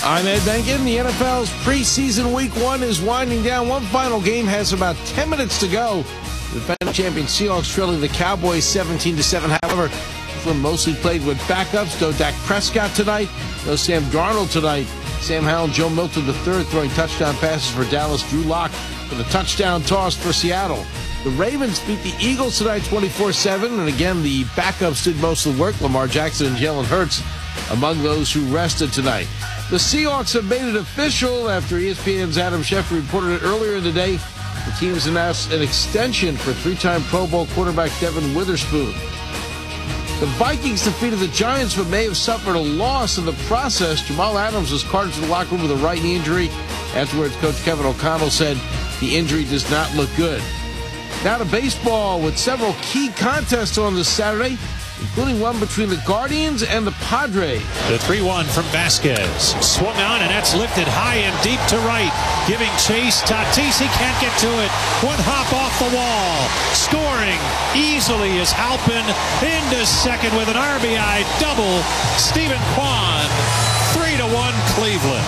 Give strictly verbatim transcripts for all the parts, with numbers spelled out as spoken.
I'm Ed Benkin. The N F L's preseason week one is winding down. One final game has about ten minutes to go. The defending champion Seahawks trailing the Cowboys seventeen to seven. However, Cleveland mostly played with backups. No Dak Prescott tonight. No Sam Darnold tonight. Sam Howell and Joe Milton the third throwing touchdown passes for Dallas. Drew Lock for the touchdown toss for Seattle. The Ravens beat the Eagles tonight twenty-four seven. And again, the backups did most of the work. Lamar Jackson and Jalen Hurts among those who rested tonight. The Seahawks have made it official after E S P N's Adam Schefter reported it earlier in the day. The team has announced an extension for three-time Pro Bowl quarterback Devin Witherspoon. The Vikings defeated the Giants but may have suffered a loss in the process. Jamal Adams was carted to the locker room with a right knee injury. Afterwards, Coach Kevin O'Connell said the injury does not look good. Now to baseball with several key contests on this Saturday, including one between the Guardians and the Padres. The three one from Vasquez. Swung on, and that's lifted high and deep to right. Giving chase. Tatis, he can't get to it. One hop off the wall. Scoring easily is Halpin into second with an R B I double. Stephen Kwan. three to one Cleveland.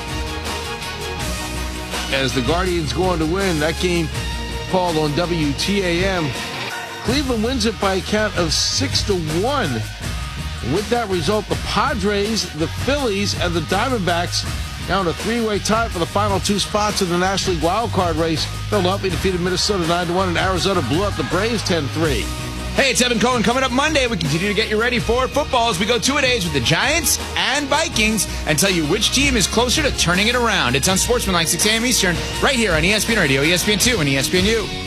As the Guardians go on to win, that game called on W T A M. Cleveland wins it by a count of six to one. With that result, the Padres, the Phillies, and the Diamondbacks now in a three-way tie for the final two spots in the National League wildcard race. Philadelphia defeated Minnesota nine to one, and Arizona blew out the Braves ten three. Hey, it's Evan Cohen. Coming up Monday, we continue to get you ready for football as we go two-a-days with the Giants and Vikings and tell you which team is closer to turning it around. It's on Sportsmanlike, six a.m. Eastern, right here on E S P N Radio, E S P N two, and E S P N U.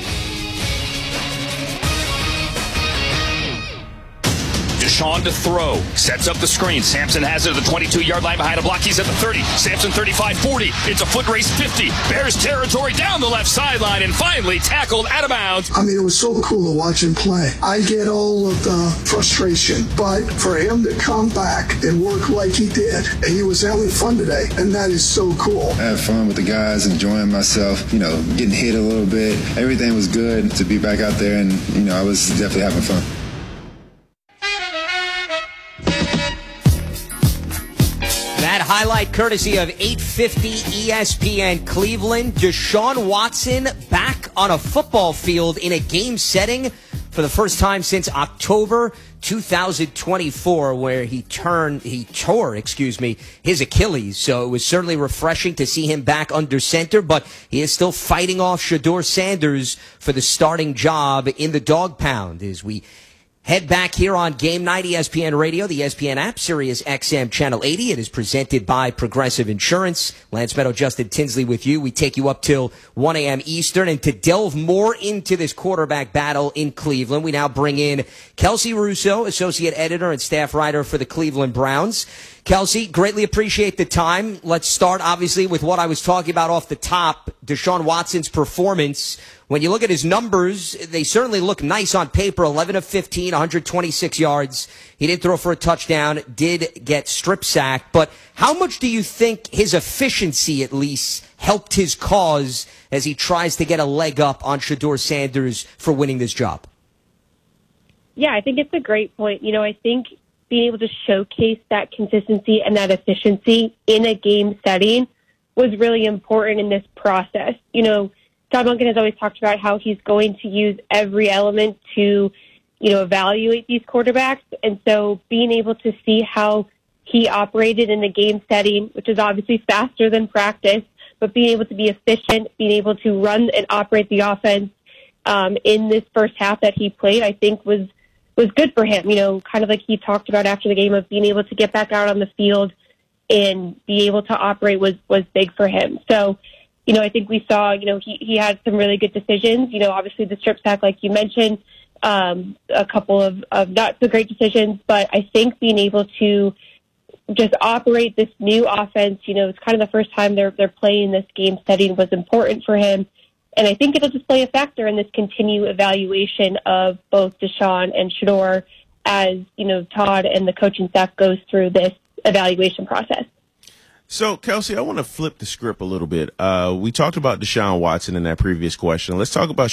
Deshaun to throw. Sets up the screen. Sampson has it at the twenty-two-yard line behind a block. He's at the thirty. Sampson thirty-five forty. It's a foot race fifty. Bears territory down the left sideline and finally tackled out of bounds. I mean, it was so cool to watch him play. I get all of the frustration, but for him to come back and work like he did, and he was having fun today, and that is so cool. I had fun with the guys, enjoying myself, you know, getting hit a little bit. Everything was good to be back out there, and, you know, I was definitely having fun. That highlight courtesy of eight fifty E S P N Cleveland. Deshaun Watson back on a football field in a game setting for the first time since October two thousand twenty-four, where he turned, he tore, excuse me, his Achilles. So it was certainly refreshing to see him back under center, but he is still fighting off Shedeur Sanders for the starting job in the dog pound as we head back here on Game Night, E S P N Radio, the E S P N app, Sirius X M Channel eighty. It is presented by Progressive Insurance. Lance Meadow, Justin Tinsley with you. We take you up till one a.m. Eastern. And to delve more into this quarterback battle in Cleveland, we now bring in Kelsey Russo, Associate Editor and Staff Writer for the Cleveland Browns. Kelsey, greatly appreciate the time. Let's start, obviously, with what I was talking about off the top, Deshaun Watson's performance. When you look at his numbers, they certainly look nice on paper. eleven of fifteen, one hundred twenty-six yards. He did throw for a touchdown, did get strip sacked. But how much do you think his efficiency, at least, helped his cause as he tries to get a leg up on Shedeur Sanders for winning this job? Yeah, I think it's a great point. You know, I think being able to showcase that consistency and that efficiency in a game setting was really important in this process. You know, Todd Monken has always talked about how he's going to use every element to, you know, evaluate these quarterbacks. And so being able to see how he operated in the game setting, which is obviously faster than practice, but being able to be efficient, being able to run and operate the offense um, in this first half that he played, I think was was good for him. You know, kind of like he talked about after the game of being able to get back out on the field and be able to operate was, was big for him. So, you know, I think we saw, you know, he, he had some really good decisions. You know, obviously the strip sack, like you mentioned, um, a couple of, of not so great decisions, but I think being able to just operate this new offense, you know, it's kind of the first time they're, they're playing this game setting was important for him. And I think it'll just play a factor in this continued evaluation of both Deshaun and Shedeur as, you know, Todd and the coaching staff goes through this evaluation process. So, Kelsey, I want to flip the script a little bit. Uh, we talked about Deshaun Watson in that previous question. Let's talk about